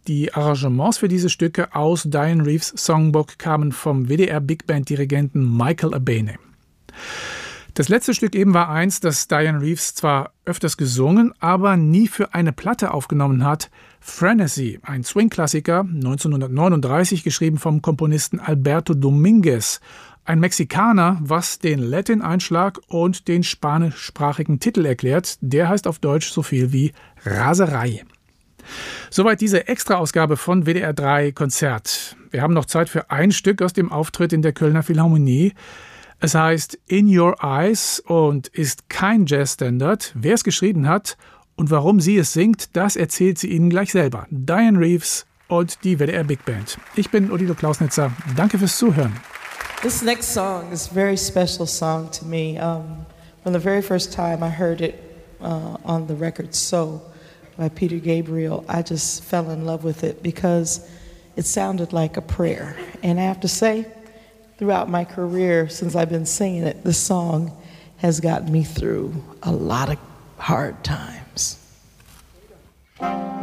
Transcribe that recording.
Die Arrangements für diese Stücke aus Dianne Reeves Songbook kamen vom WDR Big Band Dirigenten Michael Abene. Das letzte Stück eben war eins, das Dianne Reeves zwar öfters gesungen, aber nie für eine Platte aufgenommen hat. Frenesy, ein Swing-Klassiker, 1939 geschrieben vom Komponisten Alberto Dominguez. Ein Mexikaner, was den Latin-Einschlag und den spanischsprachigen Titel erklärt. Der heißt auf Deutsch so viel wie Raserei. Soweit diese Extra-Ausgabe von WDR 3 Konzert. Wir haben noch Zeit für ein Stück aus dem Auftritt in der Kölner Philharmonie. Es heißt In Your Eyes und ist kein Jazzstandard. Wer es geschrieben hat und warum sie es singt, das erzählt sie Ihnen gleich selber. Dianne Reeves und die WDR Big Band. Ich bin Odilo Klausnitzer. Danke fürs Zuhören. This next song is a very special song to me. From the very first time I heard it on the record So by Peter Gabriel, I just fell in love with it because it sounded like a prayer. And I have to say, throughout my career, since I've been singing it, this song has gotten me through a lot of hard times.